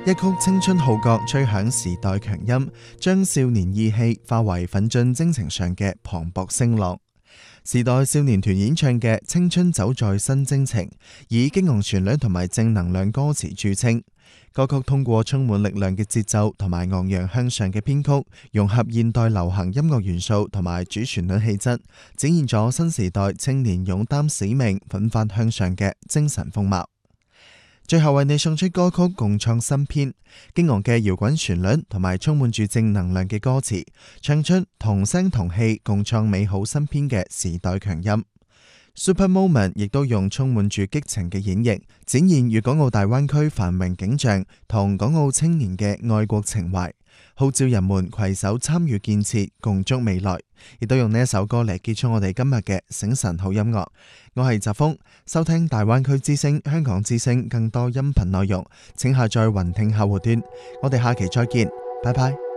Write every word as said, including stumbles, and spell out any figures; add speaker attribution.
Speaker 1: 一曲青春號角吹響時代強音，將少年意氣化為奮進征程上嘅磅礴聲浪。時代少年團演唱嘅《青春走在新征程》，以激昂旋律同埋正能量歌詞著稱。歌曲通過充滿力量嘅節奏同埋昂揚向上嘅編曲，融合現代流行音樂元素同埋主旋律氣質，展現咗新時代青年勇擔使命、奮發向上嘅精神風貌。最後為你送出歌曲共創新篇，激昂嘅搖滾旋律同埋充滿住正能量嘅歌詞，唱出同聲同氣共創美好新篇嘅時代強音。Super Moment 亦都用充滿住激情嘅演繹，展現粵港澳大灣區繁榮景象同港澳青年嘅愛國情懷，號召人們攜手參與建設，共築未來。亦都用呢一首歌嚟結束我哋今日嘅醒晨好音樂。我係澤峰，收聽大灣區之聲、香港之聲更多音頻內容，請下載雲聽客戶端。我哋下期再見，拜拜。